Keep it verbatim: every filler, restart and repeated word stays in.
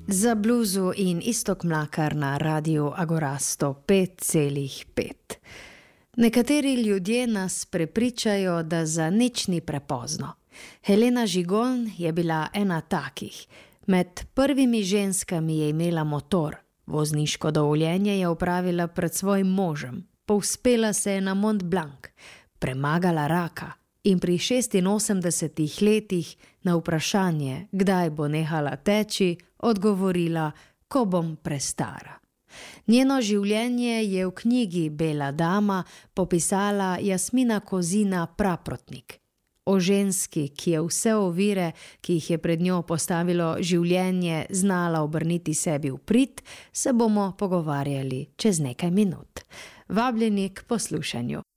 Za bluzu in Iztok Mlakar na Radiu Agora sto pet celih pet. Nekateri ljudje nas prepričajo, da za nič ni prepozno. Helena Žigon je bila ena takih. Med prvimi ženskami je imela motor. Vozniško dovoljenje je opravila pred svojim možem. Povzpela se je na Mont Blanc, premagala raka in pri šestinosemdesetih letih na vprašanje, kdaj bo nehala teči, odgovorila, ko bom prestara. Njeno življenje je v knjigi Bela dama popisala Jasmina Kozina Praprotnik. O ženski, ki je vse ovire, ki jih je pred njo postavilo življenje, znala obrniti sebi v prid, se bomo pogovarjali čez nekaj minut. Vabljeni k poslušanju.